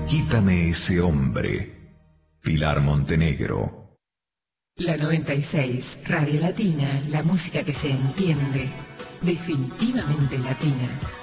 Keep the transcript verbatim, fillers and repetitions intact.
Quítame ese hombre. Pilar Montenegro. La noventa y seis, Radio Latina, la música que se entiende, definitivamente latina.